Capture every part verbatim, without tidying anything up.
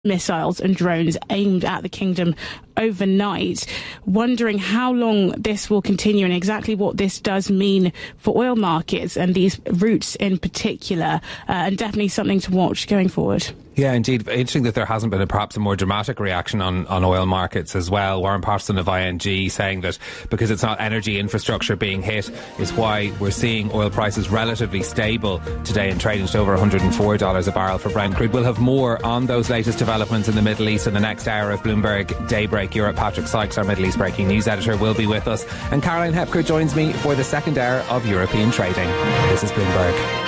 missiles and drones aimed at the kingdom overnight. Wondering how long this will continue and exactly what this does mean for oil markets and these routes in particular, uh, and definitely something to watch going forward. Yeah, indeed. Interesting that there hasn't been a, perhaps a more dramatic reaction on, on oil markets as well. Warren Patterson of I N G saying that because it's not energy infrastructure being hit is why we're seeing oil prices relatively stable today and trading at over one hundred four dollars a barrel for Brent crude. We'll have more on those latest developments in the Middle East in the next hour of Bloomberg Daybreak Europe. Patrick Sykes, our Middle East breaking news editor, will be with us. And Caroline Hepker joins me for the second hour of European trading. This is Bloomberg.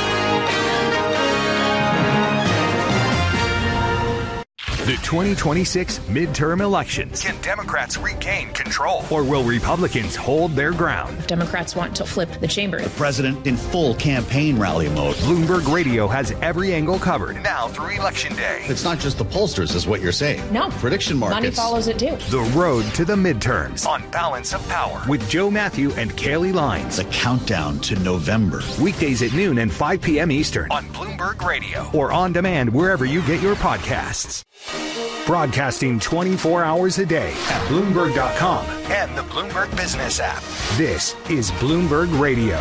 The twenty twenty-six midterm elections. Can Democrats regain control? Or will Republicans hold their ground? Democrats want to flip the chamber. The president in full campaign rally mode. Bloomberg Radio has every angle covered. Now through Election Day. It's not just the pollsters, is what you're saying. No. Prediction markets. Money follows it too. The road to the midterms. On Balance of Power. With Joe Matthew and Kaylee Lines. The countdown to November. Weekdays at noon and five p.m. Eastern. On Bloomberg Radio. Or on demand wherever you get your podcasts. Broadcasting twenty-four hours a day at Bloomberg dot com and the Bloomberg Business app. This is Bloomberg Radio.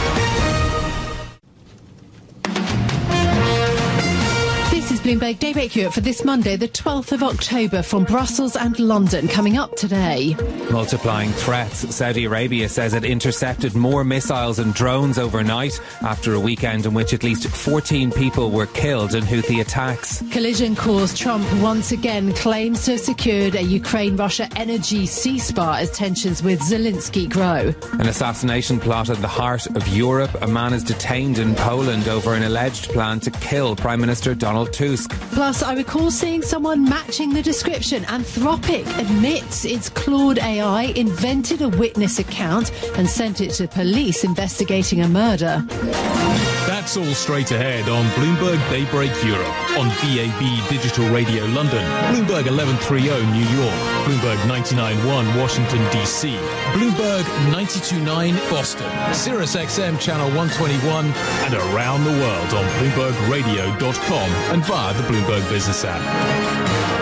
This is Bloomberg Daybreak Europe for this Monday, the twelfth of October, from Brussels and London. Coming up today. Multiplying threats. Saudi Arabia says it intercepted more missiles and drones overnight after a weekend in which at least fourteen people were killed in Houthi attacks. Collision course. Trump once again claims to have secured a Ukraine-Russia energy ceasefire as tensions with Zelensky grow. An assassination plot in the heart of Europe. A man is detained in Poland over an alleged plan to kill Prime Minister Donald Tusk. Plus, I recall seeing someone matching the description. Anthropic admits its Claude A I invented a witness account and sent it to police investigating a murder. That's all straight ahead on Bloomberg Daybreak Europe, on D A B Digital Radio London, Bloomberg eleven thirty New York, Bloomberg ninety-nine point one Washington D C, Bloomberg ninety-two point nine Boston, Sirius X M Channel one twenty-one, and around the world on Bloomberg Radio dot com and via the Bloomberg Business app.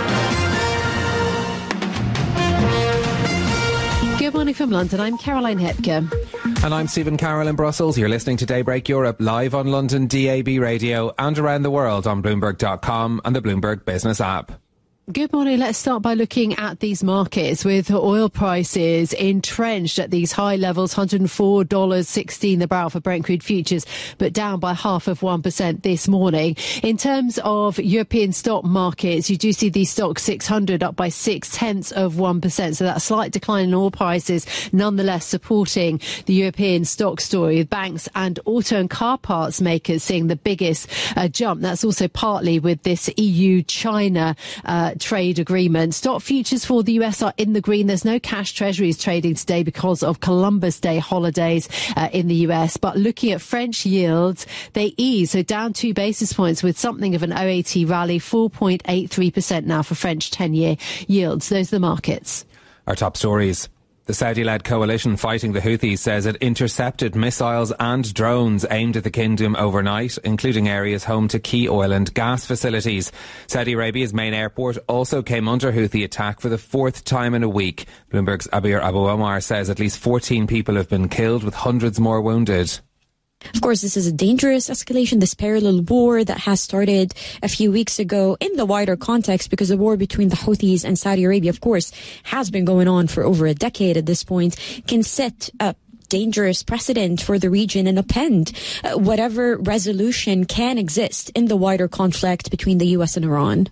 Good morning from London. I'm Caroline Hepker. And I'm Stephen Carroll in Brussels. You're listening to Daybreak Europe live on London D A B Radio and around the world on Bloomberg dot com and the Bloomberg Business app. Good morning. Let's start by looking at these markets with oil prices entrenched at these high levels, one hundred four dollars sixteen the barrel for Brent crude futures, but down by half of one percent this morning. In terms of European stock markets, you do see the stock six hundred up by six tenths of one percent. So that slight decline in oil prices, nonetheless supporting the European stock story, with banks and auto and car parts makers seeing the biggest uh, jump. That's also partly with this E U-China uh, trade agreement. Stock futures for the U S are in the green. There's no cash treasuries trading today because of Columbus Day holidays uh, in the U S. But looking at French yields, they ease, so down two basis points with something of an O A T rally, four point eight three percent now for French ten-year yields. Those are the markets. Our top stories. The Saudi-led coalition fighting the Houthis says it intercepted missiles and drones aimed at the kingdom overnight, including areas home to key oil and gas facilities. Saudi Arabia's main airport also came under Houthi attack for the fourth time in a week. Bloomberg's Abir Abu Omar says at least fourteen people have been killed, with hundreds more wounded. Of course, this is a dangerous escalation, this parallel war that has started a few weeks ago in the wider context, because the war between the Houthis and Saudi Arabia, of course, has been going on for over a decade at this point, can set a dangerous precedent for the region and upend uh, whatever resolution can exist in the wider conflict between the U S and Iran.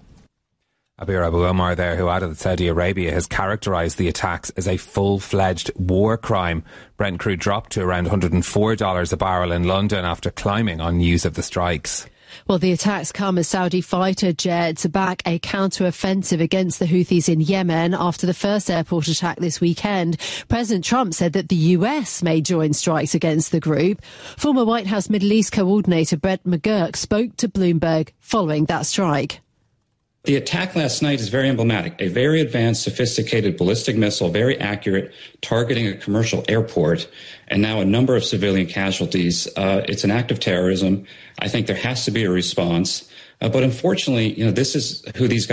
Abir Abu Omar there, who added that Saudi Arabia has characterised the attacks as a full-fledged war crime. Brent crude dropped to around one hundred four dollars a barrel in London after climbing on news of the strikes. Well, the attacks come as Saudi fighter jets back a counter-offensive against the Houthis in Yemen after the first airport attack this weekend. President Trump said that the U S may join strikes against the group. Former White House Middle East coordinator Brett McGurk spoke to Bloomberg following that strike. The attack last night is very emblematic. A very advanced, sophisticated ballistic missile, very accurate, targeting a commercial airport, and now a number of civilian casualties. Uh, it's an act of terrorism. I think there has to be a response. Uh, but unfortunately, you know, this is who these guys